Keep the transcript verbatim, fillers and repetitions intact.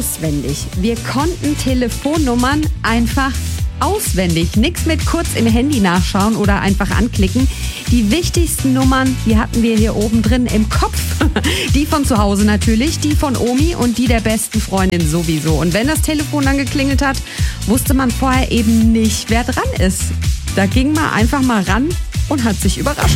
auswendig. Wir konnten Telefonnummern einfach auswendig. Nix mit kurz im Handy nachschauen oder einfach anklicken. Die wichtigsten Nummern, die hatten wir hier oben drin im Kopf. Die von zu Hause natürlich, die von Omi und die der besten Freundin sowieso. Und wenn das Telefon dann geklingelt hat, wusste man vorher eben nicht, wer dran ist. Da ging man einfach mal ran und hat sich überrascht